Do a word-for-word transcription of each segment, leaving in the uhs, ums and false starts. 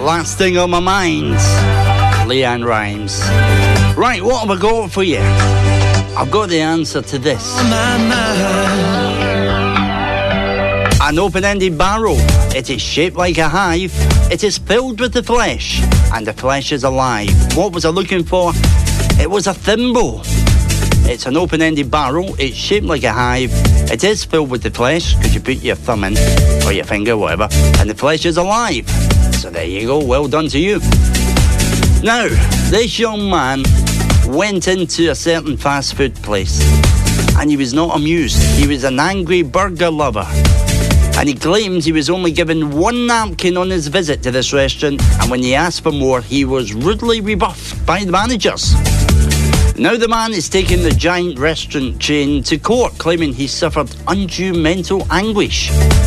Last Thing on My Mind, Leanne Rimes. Right, what have I got for you? I've got the answer to this. An open-ended barrel. It is shaped like a hive. It is filled with the flesh, and the flesh is alive. What was I looking for? It was a thimble. It's an open-ended barrel. It's shaped like a hive. It is filled with the flesh, because you put your thumb in, or your finger, whatever, and the flesh is alive. So there you go. Well done to you. Now, this young man went into a certain fast food place, and he was not amused. He was an angry burger lover, and he claimed he was only given one napkin on his visit to this restaurant, and when he asked for more, he was rudely rebuffed by the managers. Now the man is taking the giant restaurant chain to court, claiming he suffered undue mental anguish.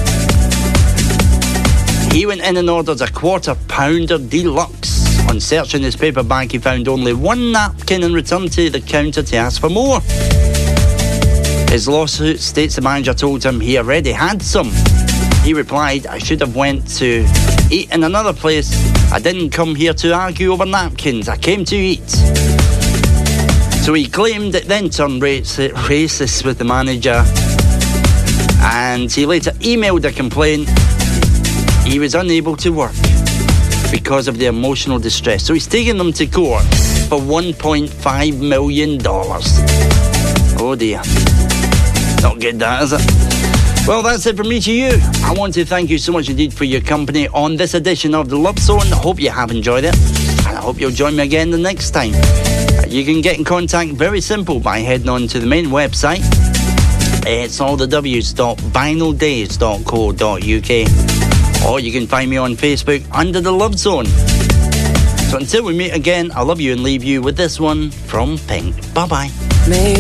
He went in and ordered a quarter pounder deluxe. On searching his paper bag, he found only one napkin and returned to the counter to ask for more. His lawsuit states the manager told him he already had some. He replied, "I should have went to eat in another place. I didn't come here to argue over napkins. I came to eat." So he claimed it then turned racist with the manager, and he later emailed a complaint. He was unable to work because of the emotional distress. So he's taking them to court for one point five million dollars. Oh dear. Not good, that, is it? Well, that's it from me to you. I want to thank you so much indeed for your company on this edition of The Love Zone. I hope you have enjoyed it, and I hope you'll join me again the next time. You can get in contact very simple by heading on to the main website. It's all the w's dot vinyl days dot co dot uk, or you can find me on Facebook under The Love Zone. So until we meet again, I love you and leave you with this one from Pink. Bye bye.